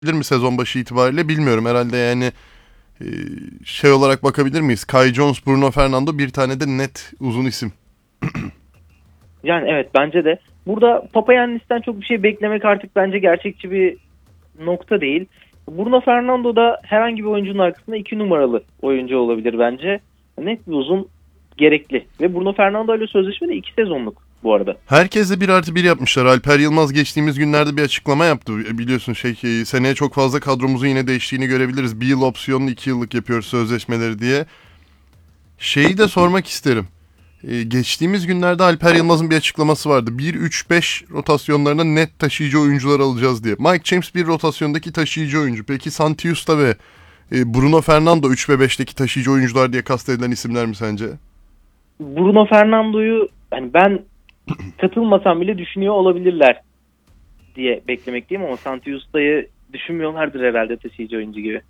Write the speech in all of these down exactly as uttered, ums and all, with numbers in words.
bilir mi sezon başı itibariyle bilmiyorum. Herhalde yani e, şey olarak bakabilir miyiz? Kai Jones, Bruno Fernando, bir tane de net uzun isim. Yani evet, bence de. Burada Papayannis'ten çok bir şey beklemek artık bence gerçekçi bir nokta değil. Bruno Fernando da herhangi bir oyuncunun arkasında iki numaralı oyuncu olabilir bence. Net bir uzun gerekli. Ve Bruno Fernando ile sözleşme de iki sezonluk bu arada. Herkese bir artı bir yapmışlar. Alper Yılmaz geçtiğimiz günlerde bir açıklama yaptı. Biliyorsun şey e, seneye çok fazla kadromuzun yine değiştiğini görebiliriz. Bir yıl opsiyonlu iki yıllık yapıyoruz sözleşmeleri diye. Şeyi de sormak isterim. Ee, geçtiğimiz günlerde Alper Yılmaz'ın bir açıklaması vardı. bir üç beş rotasyonlarına net taşıyıcı oyuncular alacağız diye. Mike James bir rotasyondaki taşıyıcı oyuncu. Peki Santi Usta ve e, Bruno Fernando üç ve beşteki taşıyıcı oyuncular diye kastedilen isimler mi sence? Bruno Fernando'yu hani ben katılmasam bile düşünüyor olabilirler diye beklemekteyim ama Santi Usta'yı düşünmüyorlardır herhalde taşıyıcı oyuncu gibi.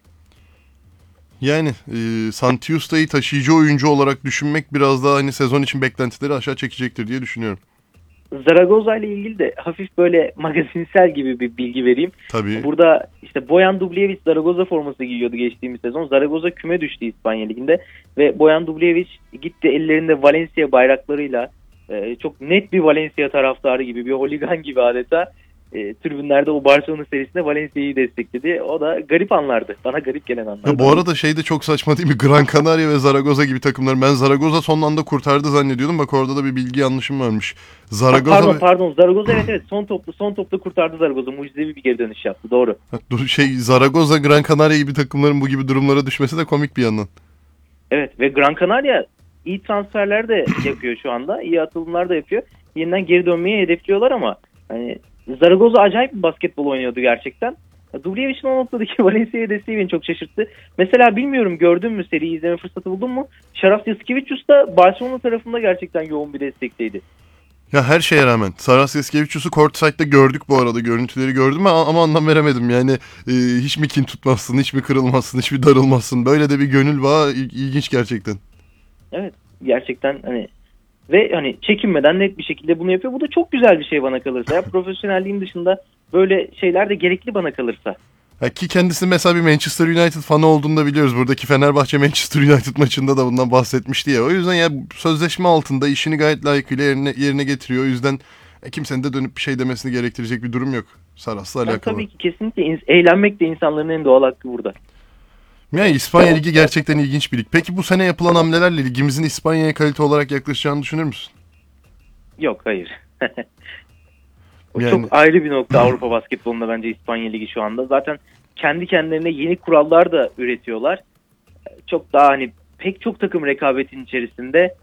Yani e, Santi Usta'yı taşıyıcı oyuncu olarak düşünmek biraz daha hani sezon için beklentileri aşağı çekecektir diye düşünüyorum. Zaragoza ile ilgili de hafif böyle magazinsel gibi bir bilgi vereyim. Tabii. Burada işte Bojan Dubljevic Zaragoza forması giyiyordu geçtiğimiz sezon. Zaragoza küme düştü İspanya Ligi'nde ve Bojan Dubljevic gitti ellerinde Valencia bayraklarıyla e, çok net bir Valencia taraftarı gibi, bir holigan gibi adeta e, tribünlerde o Barcelona serisinde Valencia'yı destekledi. O da garip anlardı. Bana garip gelen anlardı. Ya bu arada şey de çok saçma değil mi? Gran Canaria ve Zaragoza gibi takımlar. Ben Zaragoza son anda kurtardı zannediyordum. Bak orada da bir bilgi yanlışım varmış. Zaragoza pardon ve... pardon Zaragoza evet evet son topta son topta kurtardı Zaragoza. Mucizevi bir geri dönüş yaptı. Doğru. Dur şey Zaragoza, Gran Canaria gibi takımların bu gibi durumlara düşmesi de komik bir yandan. Evet ve Gran Canaria iyi transferler de yapıyor şu anda. İyi atılımlar da yapıyor. Yeniden geri dönmeyi hedefliyorlar ama hani Zaragoza acayip bir basketbol oynuyordu gerçekten. Dubljević'in o noktadaki Valencia'ya desteği beni çok şaşırttı. Mesela bilmiyorum, gördün mü, seriyi izleme fırsatı buldun mu? Şaraf Yasikevicius da Barcelona tarafında gerçekten yoğun bir destekteydi. Ya her şeye rağmen Saras Yaskevicius'u courtside'da gördük bu arada. Görüntüleri gördüm ama, ama anlam veremedim. Yani e, hiç mi kin tutmazsın, hiç mi kırılmazsın, hiç mi darılmazsın. Böyle de bir gönül bağı il- ilginç gerçekten. Evet gerçekten hani ve hani çekinmeden net bir şekilde bunu yapıyor. Bu da çok güzel bir şey bana kalırsa. Ya profesyonelliğin dışında böyle şeyler de gerekli bana kalırsa. Ya ki kendisi mesela bir Manchester United fanı olduğunu da biliyoruz. Buradaki Fenerbahçe Manchester United maçında da bundan bahsetmişti ya. O yüzden ya sözleşme altında işini gayet layıkıyla yerine, yerine getiriyor. O yüzden e, kimsenin de dönüp bir şey demesini gerektirecek bir durum yok. Saras'la Yani alakalı. tabii ki kesinlikle in- eğlenmek de insanların en doğal hakkı burada. Yani İspanya Ligi gerçekten ilginç bir lig. Peki bu sene yapılan hamlelerle ligimizin İspanya'ya kalite olarak yaklaşacağını düşünür müsün? Yok, hayır. O Yani çok ayrı bir nokta Avrupa basketbolunda bence İspanya Ligi şu anda. Zaten kendi kendilerine yeni kurallar da üretiyorlar. Çok daha hani pek çok takım rekabetin içerisinde.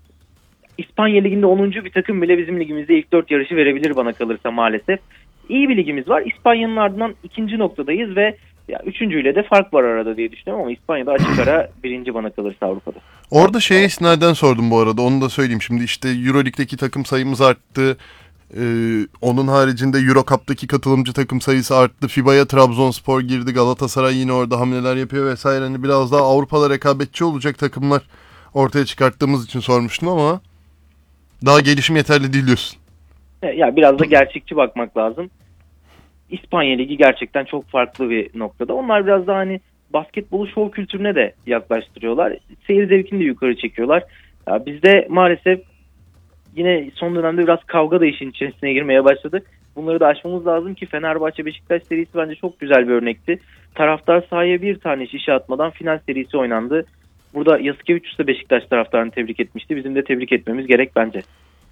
İspanya Ligi'nde onuncu bir takım bile bizim ligimizde ilk dört yarışı verebilir bana kalırsa maalesef. İyi bir ligimiz var. İspanya'nın ardından ikinci noktadayız ve ya üçüncüyle de fark var arada diye düşünüyorum ama İspanya'da açık ara birinci bana kalırsa Avrupa'da. orada şeye istinaden sordum bu arada. Onu da söyleyeyim. Şimdi işte Euroleague'deki takım sayımız arttı. Ee, onun haricinde Euro Cup'taki katılımcı takım sayısı arttı. FIBA'ya Trabzonspor girdi. Galatasaray yine orada hamleler yapıyor vesaire. Hani biraz daha Avrupa'da rekabetçi olacak takımlar ortaya çıkarttığımız için sormuştum ama daha gelişim yeterli değil diyorsun. Ya biraz da gerçekçi bakmak lazım. İspanya Ligi gerçekten çok farklı bir noktada. Onlar biraz daha hani basketbolu şov kültürüne de yaklaştırıyorlar. Seyir zevkini de yukarı çekiyorlar. Ya bizde maalesef yine son dönemde biraz kavga da işin içerisine girmeye başladı. Bunları da aşmamız lazım ki Fenerbahçe Beşiktaş serisi bence çok güzel bir örnekti. Taraftar sahaya bir tane şişe atmadan final serisi oynandı. Burada Yasikevicius da Beşiktaş taraftarını tebrik etmişti. Bizim de tebrik etmemiz gerek bence.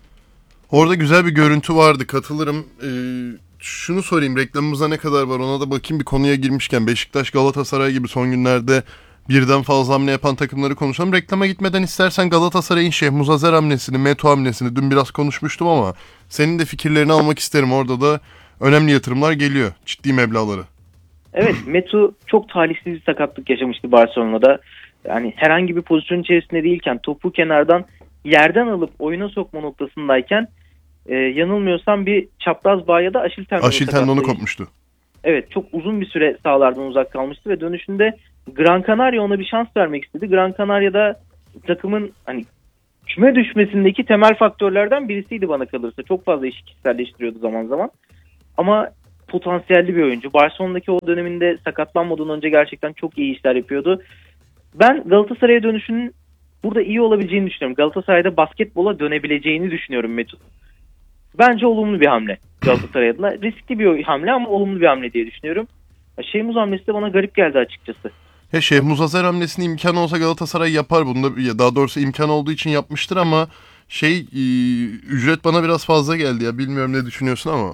Orada güzel bir görüntü vardı. Katılırım. Ee, şunu sorayım. Reklamımıza ne kadar var ona da bakayım bir konuya girmişken. Beşiktaş, Galatasaray gibi son günlerde birden fazla hamle yapan takımları konuşalım. Reklama gitmeden istersen Galatasaray'ın Şeyh Muzazer hamlesini, Meto hamlesini dün biraz konuşmuştum ama senin de fikirlerini almak isterim. Orada da önemli yatırımlar geliyor. Ciddi meblağları. Evet, Metu çok talihsiz bir sakatlık yaşamıştı Barcelona'da. Yani herhangi bir pozisyon içerisinde değilken topu kenardan yerden alıp oyuna sokma noktasındayken e, yanılmıyorsam bir çapraz bağ ya da aşil tendonu Aşil tendonu sakatlığı. kopmuştu. Evet, çok uzun bir süre sahalardan uzak kalmıştı ve dönüşünde Gran Canaria ona bir şans vermek istedi. Gran Canaria'da takımın hani küme düşmesindeki temel faktörlerden birisiydi bana kalırsa. Çok fazla işi kişiselleştiriyordu zaman zaman. Ama potansiyelli bir oyuncu. Barcelona'daki o döneminde sakatlanmadan önce gerçekten çok iyi işler yapıyordu. Ben Galatasaray'a dönüşünün burada iyi olabileceğini düşünüyorum. Galatasaray'da basketbola dönebileceğini düşünüyorum Mesut. Bence olumlu bir hamle Galatasaray adına. Riskli bir hamle ama olumlu bir hamle diye düşünüyorum. Şehmuz hamlesi de bana garip geldi açıkçası. He, Şehmuz Azer hamlesini imkan olsa Galatasaray yapar. Bunda daha doğrusu imkan olduğu için yapmıştır ama şey e, ücret bana biraz fazla geldi ya. Bilmiyorum ne düşünüyorsun ama.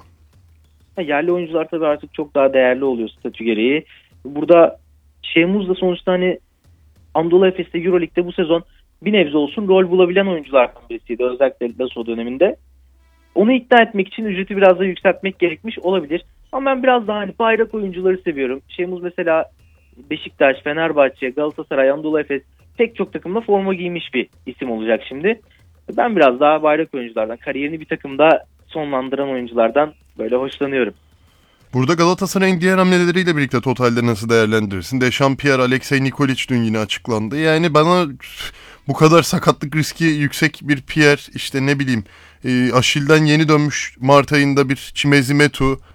Yerli oyuncular tabii artık çok daha değerli oluyor statü gereği. Burada Şehmuz da sonuçta hani Anadolu Efes'te Euroleague'de bu sezon bir nebze olsun rol bulabilen oyunculardan birisiydi. Özellikle Lasso döneminde. Onu ikna etmek için ücreti biraz da yükseltmek gerekmiş olabilir. Ama ben biraz daha hani bayrak oyuncuları seviyorum. Şehmuz mesela Beşiktaş, Fenerbahçe, Galatasaray, Anadolu Efes pek çok takımda forma giymiş bir isim olacak şimdi. Ben biraz daha bayrak oyunculardan, kariyerini bir takımda sonlandıran oyunculardan böyle hoşlanıyorum. Burada Galatasaray'ın diğer hamleleriyle birlikte totalde nasıl değerlendirirsin? Dechampierre, Alexei Nikolic dün yine açıklandı. Yani bana bu kadar sakatlık riski yüksek bir Pierre, işte ne bileyim e, Aşil'den yeni dönmüş Mart ayında bir Çimezi Metu, e,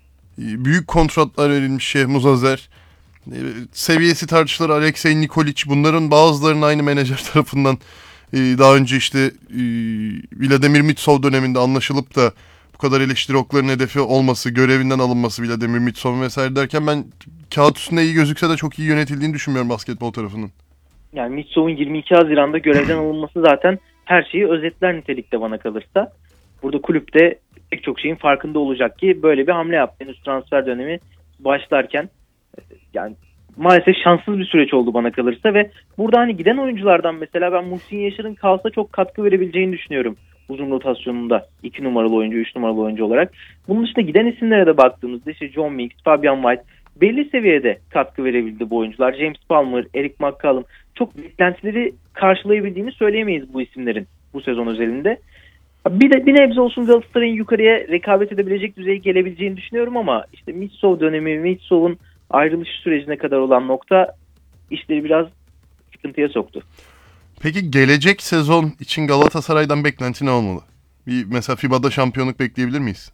büyük kontratlar verilmiş Şehmuz Azer, e, seviyesi tartışılır Alexei Nikolic, bunların bazılarının aynı menajer tarafından e, daha önce işte e, Vladimir Mitsov döneminde anlaşılıp da bu kadar eleştiri okların hedefi olması, görevinden alınması Vladimir Mitsov vesaire derken ben kağıt üstünde iyi gözükse de çok iyi yönetildiğini düşünmüyorum basketbol tarafının. Yani Mitsov'un yirmi iki Haziran'da görevden alınması zaten her şeyi özetler nitelikte bana kalırsa. Burada kulüpte pek çok şeyin farkında olacak ki böyle bir hamle yaptı. Henüz transfer dönemi başlarken yani maalesef şanssız bir süreç oldu bana kalırsa ve burada hani giden oyunculardan mesela ben Muhsin Yaşar'ın kalsa çok katkı verebileceğini düşünüyorum. Uzun rotasyonunda iki numaralı oyuncu, üç numaralı oyuncu olarak. Bunun dışında giden isimlere de baktığımızda işte John Meeks, Fabian White belli seviyede katkı verebildi bu oyuncular. James Palmer, Eric McCallum çok beklentileri karşılayabildiğini söyleyemeyiz bu isimlerin bu sezon özelinde. Bir de bir nebze olsun Galatasaray'ın yukarıya rekabet edebilecek düzeye gelebileceğini düşünüyorum ama işte Mitsov dönemi, Mitsov'un ayrılış sürecine kadar olan nokta işleri biraz sıkıntıya soktu. Peki gelecek sezon için Galatasaray'dan beklenti ne olmalı? Bir mesela FIBA'da şampiyonluk bekleyebilir miyiz?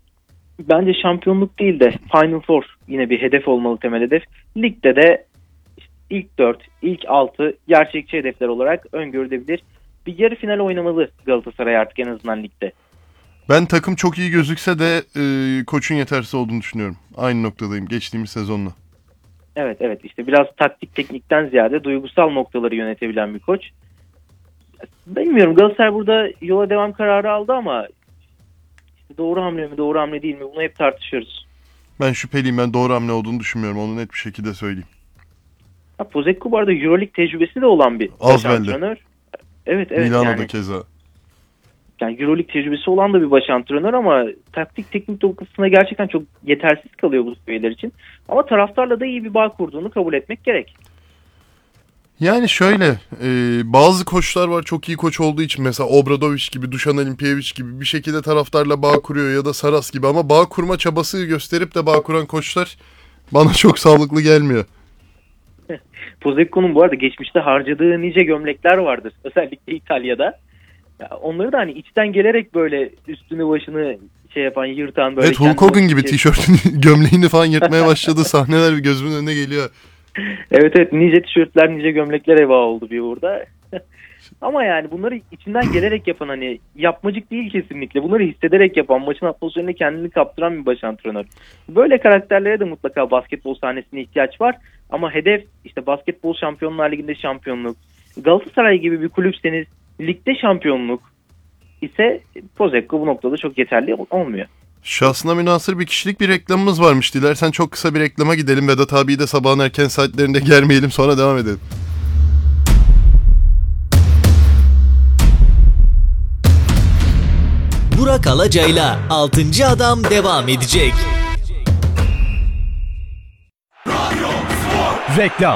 Bence şampiyonluk değil de Final Four yine bir hedef olmalı, temel hedef. Ligde de işte ilk dört, ilk altı gerçekçi hedefler olarak öngörülebilir. Bir yarı final oynamalı Galatasaray artık en azından ligde. Ben takım çok iyi gözükse de e, koçun yetersiz olduğunu düşünüyorum. Aynı noktadayım geçtiğimiz sezonla. Evet evet işte biraz taktik teknikten ziyade duygusal noktaları yönetebilen bir koç. Bilmiyorum, Galatasaray burada yola devam kararı aldı ama işte doğru hamle mi doğru hamle değil mi bunu hep tartışıyoruz. Ben şüpheliyim, ben doğru hamle olduğunu düşünmüyorum, onu net bir şekilde söyleyeyim. Ha, Pozekko bu arada Euroleague tecrübesi de olan bir baş antrenör. Evet evet Milano'da yani. keza. Yani Euroleague tecrübesi olan da bir baş antrenör ama taktik teknik noktasında gerçekten çok yetersiz kalıyor bu seviyeler için. Ama taraftarla da iyi bir bağ kurduğunu kabul etmek gerek. Yani şöyle e, bazı koçlar var çok iyi koç olduğu için, mesela Obradović gibi, Dušan Olimpijević gibi bir şekilde taraftarla bağ kuruyor ya da Saras gibi, ama bağ kurma çabası gösterip de bağ kuran koçlar bana çok sağlıklı gelmiyor. Pozekko'nun bu arada geçmişte harcadığı nice gömlekler vardır. Özellikle İtalya'da. Ya onları da hani içten gelerek böyle üstünü başını şey yapan, yırtan böyle. Evet, Hulk Hogan gibi tişörtünü, gömleğini falan yırtmaya başladığı sahneler bir gözümün önüne geliyor. Evet evet, nice tişörtler, nice gömlekler heba oldu bir burada. Ama yani bunları içinden gelerek yapan, hani yapmacık değil kesinlikle. Bunları hissederek yapan, maçın atmosferine kendini kaptıran bir baş antrenör. Böyle karakterlere de mutlaka basketbol sahnesine ihtiyaç var. Ama hedef işte basketbol Şampiyonlar Ligi'nde şampiyonluk. Galatasaray gibi bir kulüpseniz ligde şampiyonluk ise Pozekko bu noktada çok yeterli olmuyor. Şahsına münhasır bir kişilik bir reklamımız varmış. Dilersen çok kısa bir reklama gidelim. Vedat abiyi de sabahın erken saatlerinde germeyelim, sonra devam edelim. Burak Alacay'la altıncı Adam devam edecek. Reklam.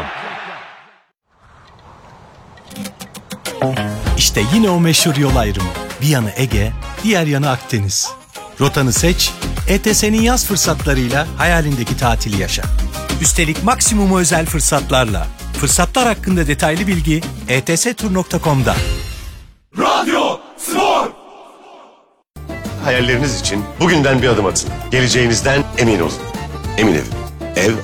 İşte yine o meşhur yol ayrımı. Bir yanı Ege, diğer yanı Akdeniz. Rotanı seç, E T S'nin yaz fırsatlarıyla hayalindeki tatili yaşa. Üstelik maksimum özel fırsatlarla. Fırsatlar hakkında detaylı bilgi e t s tur nokta com'da. Radyo Spor. hayalleriniz için bugünden bir adım atın. Geleceğinizden emin olun. Emin Ev. Ev